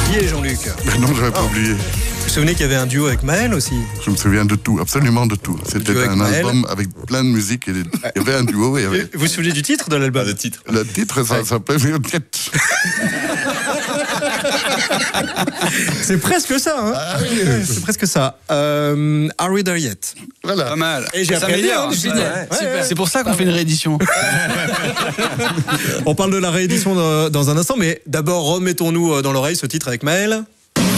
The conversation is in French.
oublié, Jean-Luc. Mais non, j'avais pas oublié. Vous vous souvenez qu'il y avait un duo avec Maël aussi? Je me souviens de tout, absolument de tout. C'était avec un Maël. album avec plein de musique. Il y avait un duo. Il y avait... Vous vous souvenez du titre de l'album? Le titre. Le titre, ça s'appelait Violette. C'est presque ça, hein. Ah oui. C'est presque ça. Are We There Yet? Voilà. Pas mal. Et j'ai Ça appris à dire, m'améliore, hein, génial. ouais, Super. ouais. C'est pour ça qu'on fait une réédition. On parle de la réédition dans un instant, mais d'abord remettons-nous dans l'oreille ce titre avec Maël.